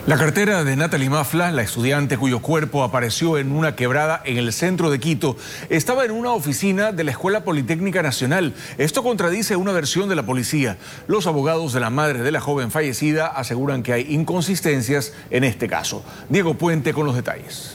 La cartera de Natalie Mafla, la estudiante cuyo cuerpo apareció en una quebrada en el centro de Quito, estaba en una oficina de la Escuela Politécnica Nacional. Esto contradice una versión de la policía. Los abogados de la madre de la joven fallecida aseguran que hay inconsistencias en este caso. Diego Puente con los detalles.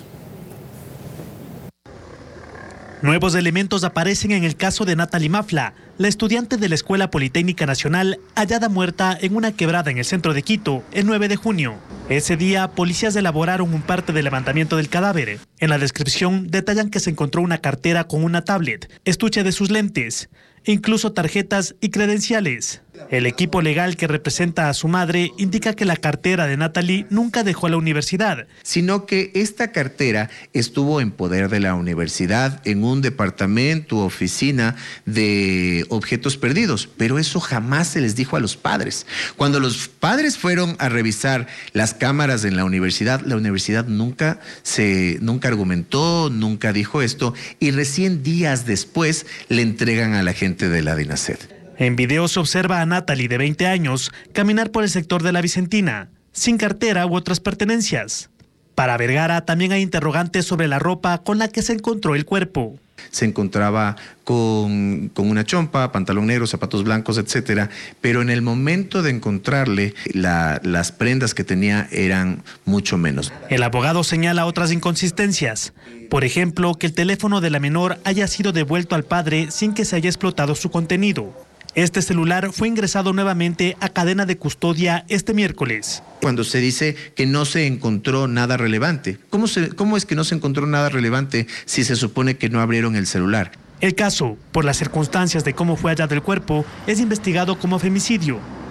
Nuevos elementos aparecen en el caso de Natalie Mafla, la estudiante de la Escuela Politécnica Nacional, hallada muerta en una quebrada en el centro de Quito el 9 de junio. Ese día, policías elaboraron un parte del levantamiento del cadáver. En la descripción detallan que se encontró una cartera con una tablet, estuche de sus lentes, incluso tarjetas y credenciales. El equipo legal que representa a su madre indica que la cartera de Natalie nunca dejó la universidad, sino que esta cartera estuvo en poder de la universidad en un departamento u oficina de objetos perdidos, pero eso jamás se les dijo a los padres. Cuando los padres fueron a revisar las cámaras en la universidad nunca argumentó, nunca dijo esto, y recién días después le entregan a la gente de la DINASED. En video se observa a Natalie, de 20 años, caminar por el sector de la Vicentina, sin cartera u otras pertenencias. Para Vergara también hay interrogantes sobre la ropa con la que se encontró el cuerpo. Se encontraba con una chompa, pantalón negro, zapatos blancos, etcétera, pero en el momento de encontrarle, las prendas que tenía eran mucho menos. El abogado señala otras inconsistencias. Por ejemplo, que el teléfono de la menor haya sido devuelto al padre sin que se haya explotado su contenido. Este celular fue ingresado nuevamente a cadena de custodia este miércoles. Cuando se dice que no se encontró nada relevante, ¿cómo es que no se encontró nada relevante si se supone que no abrieron el celular? El caso, por las circunstancias de cómo fue hallado el cuerpo, es investigado como femicidio.